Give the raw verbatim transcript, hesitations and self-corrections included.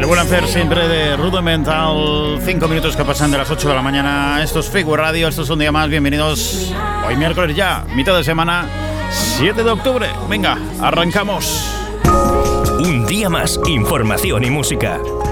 El buen hacer siempre de Rudimental. Cinco minutos que pasan de las ocho de la mañana. Esto es Figure Radio, esto es un día más. Bienvenidos. Hoy miércoles ya, mitad de semana, siete de octubre. Venga, arrancamos. Un día más, información y música.